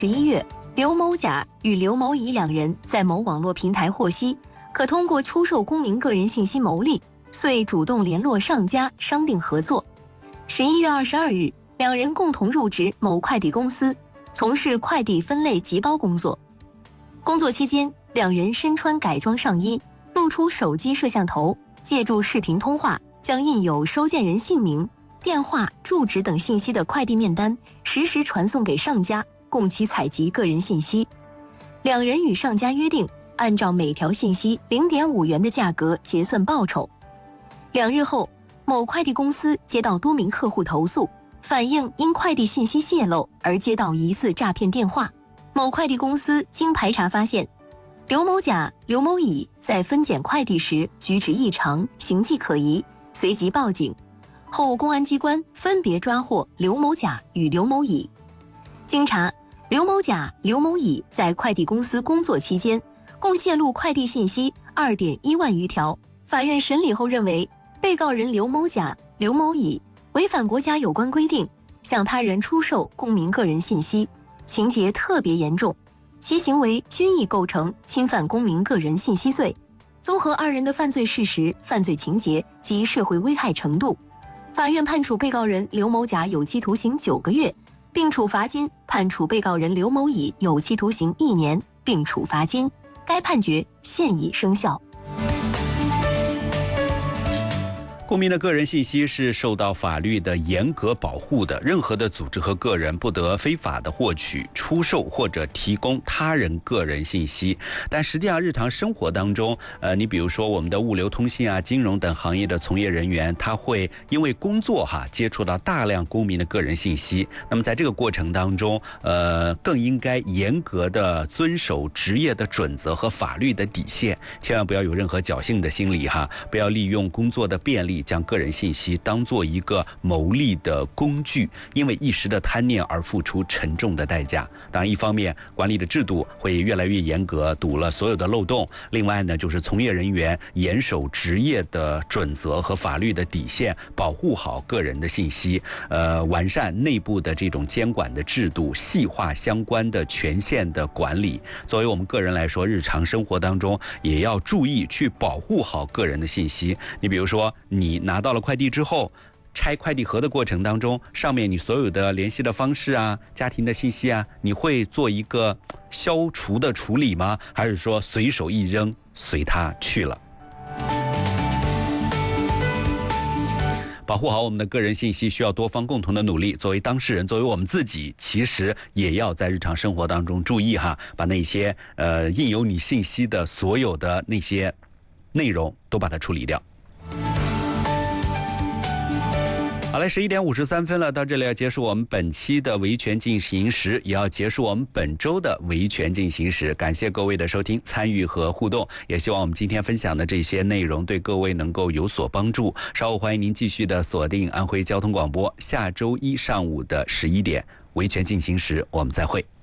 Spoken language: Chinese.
11月，刘某甲与刘某乙两人在某网络平台获悉，可通过出售公民个人信息牟利，遂主动联络上家商定合作。11月22日，两人共同入职某快递公司，从事快递分类集包工作。工作期间，两人身穿改装上衣，露出手机摄像头，借助视频通话，将印有收件人姓名、电话、住址等信息的快递面单实时传送给上家，供其采集个人信息。两人与上家约定，按照每条信息0.5元的价格结算报酬。2日后，某快递公司接到多名客户投诉，反映因快递信息泄露而接到疑似诈骗电话。某快递公司经排查发现，刘某甲、刘某乙在分拣快递时举止异常，形迹可疑，随即报警。后公安机关分别抓获刘某甲与刘某乙。经查，刘某甲、刘某乙在快递公司工作期间，共泄露快递信息2.1万余条。法院审理后认为，被告人刘某甲、刘某乙违反国家有关规定，向他人出售公民个人信息，情节特别严重，其行为均已构成侵犯公民个人信息罪。综合二人的犯罪事实、犯罪情节及社会危害程度，法院判处被告人刘某甲有期徒刑9个月，并处罚金；判处被告人刘某乙有期徒刑1年，并处罚金。该判决现已生效。 公民的个人信息是受到法律的严格保护的，任何的组织和个人不得非法的获取、出售或者提供他人个人信息。但实际上，日常生活当中，你比如说我们的物流、通信啊、金融等行业的从业人员，他会因为工作接触到大量公民的个人信息。那么在这个过程当中，更应该严格的遵守职业的准则和法律的底线，千万不要有任何侥幸的心理不要利用工作的便利，将个人信息当作一个牟利的工具，因为一时的贪念而付出沉重的代价。当然，一方面管理的制度会越来越严格，堵了所有的漏洞；另外呢，就是从业人员严守职业的准则和法律的底线，保护好个人的信息，完善内部的这种监管的制度，细化相关的权限的管理。作为我们个人来说，日常生活当中也要注意去保护好个人的信息。你比如说，你拿到了快递之后，拆快递盒的过程当中，上面你所有的联系的方式啊、家庭的信息啊，你会做一个消除的处理吗？还是说随手一扔，随它去了？保护好我们的个人信息需要多方共同的努力。作为当事人，作为我们自己，其实也要在日常生活当中注意把那些印有你信息的所有的那些内容都把它处理掉。好嘞，11点53分了，到这里要结束我们本期的维权进行时，也要结束我们本周的维权进行时。感谢各位的收听、参与和互动，也希望我们今天分享的这些内容对各位能够有所帮助。稍后欢迎您继续的锁定安徽交通广播，下周一上午的11点，维权进行时，我们再会。